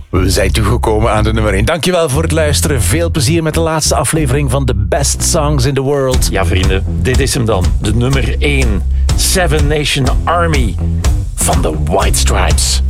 We zijn toegekomen aan de nummer 1. Dankjewel voor het luisteren. Veel plezier met de laatste aflevering van The Best Songs in the World. Ja, vrienden, dit is hem dan. De nummer 1. Seven Nation Army van The White Stripes.